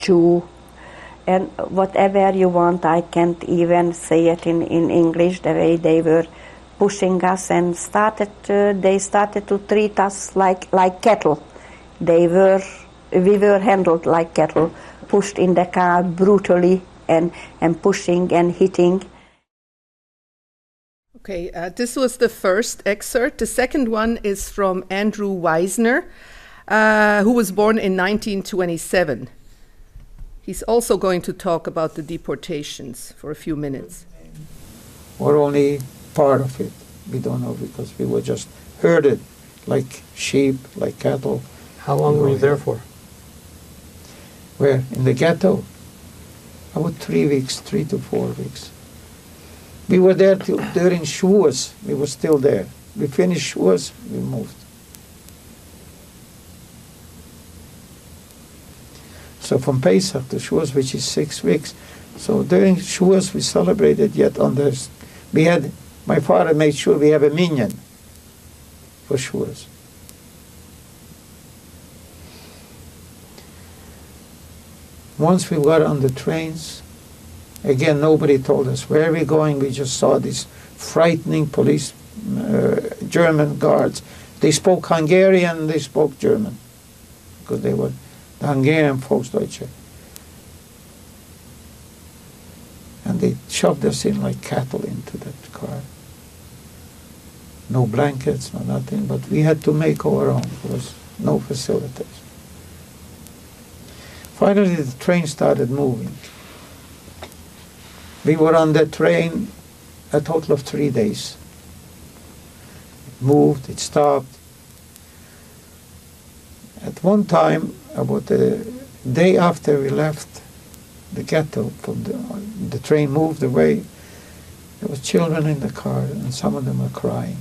Jew, and whatever you want. I can't even say it in English, the way they were pushing us, and they started to treat us like cattle. We were handled like cattle, pushed in the car brutally and pushing and hitting. Okay, this was the first excerpt. The second one is from Andrew Weisner, who was born in 1927. He's also going to talk about the deportations for a few minutes. Or only part of it. We don't know, because we were just herded like sheep, like cattle. How long were you there for? Where? In the ghetto? About 3 weeks, 3 to 4 weeks. We were there during Shavuos. We were still there. We finished Shavuos, we moved. So from Pesach to Shavuos, which is 6 weeks. So during Shavuos, we celebrated yet on this. My father made sure we have a minyan for Shavuos. Once we got on the trains, again, nobody told us where we're going. We just saw these frightening police, German guards. They spoke Hungarian, they spoke German, because they were the Hungarian Volksdeutsche. And they shoved us in like cattle into that car. No blankets, no nothing, but we had to make our own. There was no facilities. Finally, the train started moving. We were on the train a total of 3 days. It moved, it stopped. At one time, about the day after we left the ghetto, from the train moved away, there was children in the car, and some of them were crying.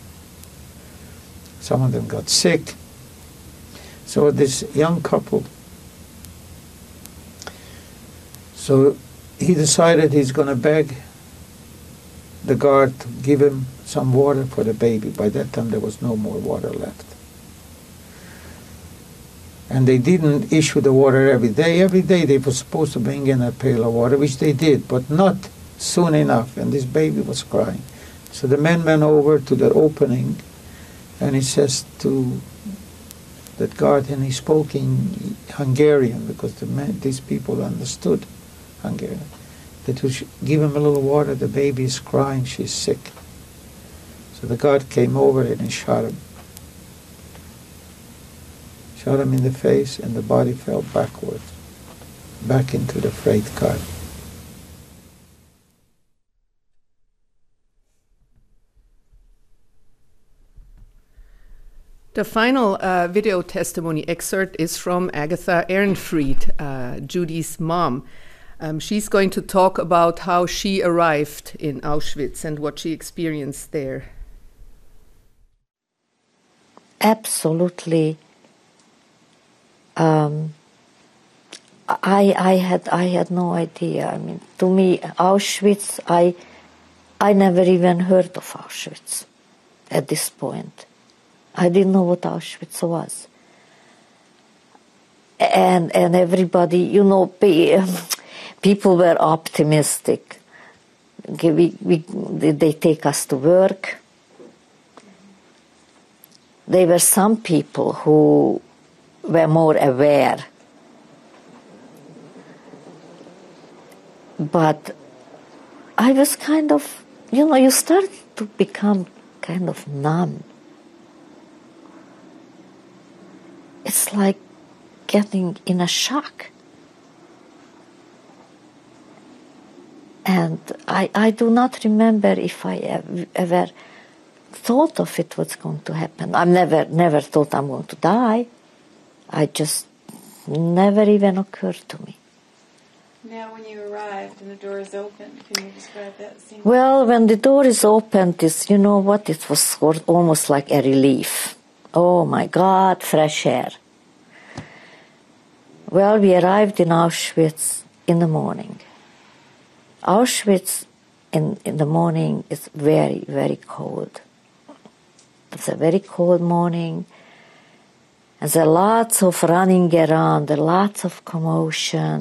Some of them got sick. So this young couple, so he decided he's going to beg the guard to give him some water for the baby. By that time, there was no more water left. And they didn't issue the water every day. Every day they were supposed to bring in a pail of water, which they did, but not soon enough, and this baby was crying. So the man went over to the opening, and he says to that guard, and he spoke in Hungarian, because these people understood Hungarian, that we should give him a little water. The baby is crying, she's sick. So the guard came over and he shot him. Shot him in the face, and the body fell backwards, back into the freight car. The final video testimony excerpt is from Agatha Ehrenfried, Judy's mom. She's going to talk about how she arrived in Auschwitz and what she experienced there. Absolutely. I had no idea. I mean, to me, Auschwitz, I never even heard of Auschwitz at this point. I didn't know what Auschwitz was. And everybody, you know, people were optimistic. They take us to work. There were some people who were more aware. But I was kind of, you know, you start to become kind of numb. It's like getting in a shock. And I do not remember if I ever thought of it, what's going to happen. I never thought I'm going to die. I just never even occurred to me. Now when you arrived and the door is open, can you describe that scene? Well, when the door is opened, you know what, it was almost like a relief. Oh my God, fresh air. Well, we arrived in Auschwitz in the morning. Auschwitz in the morning is very, very cold. It's a very cold morning, And there are lots of running around, lots of commotion.